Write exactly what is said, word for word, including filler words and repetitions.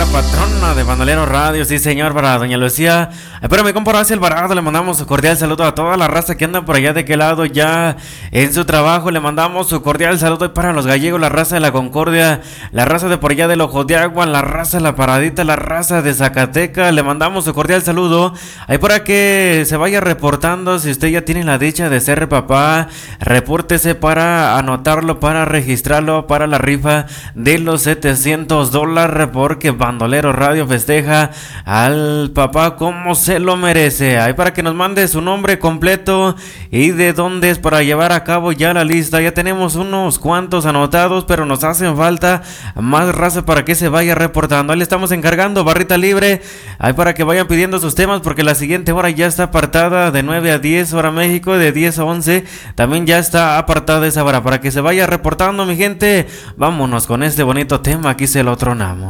mera patrona de Bandolero Radio, sí señor, para doña Lucía. Ay, pero mi compa Horacio Alvarado, le mandamos su cordial saludo a toda la raza que anda por allá de aquel lado ya en su trabajo. Le mandamos su cordial saludo y para los gallegos, la raza de la Concordia, la raza de por allá del Ojo de Agua, la raza de la Paradita, la raza de Zacatecas. Le mandamos su cordial saludo. Ahí para que se vaya reportando, si usted ya tiene la dicha de ser papá, repórtese para anotarlo, para registrarlo para la rifa de los setecientos dólares, porque Bandolero Radio festeja al papá como se lo merece. Ahí para que nos mande su nombre completo y de dónde es para llevar a cabo ya la lista. Ya tenemos unos cuantos anotados, pero nos hacen falta más raza para que se vaya reportando. Ahí le estamos encargando barrita libre, ahí para que vayan pidiendo sus temas, porque la siguiente hora ya está apartada de nueve a diez hora México, de diez a once también ya está apartada esa hora para que se vaya reportando, mi gente. Vámonos con este bonito tema, aquí se lo tronamos.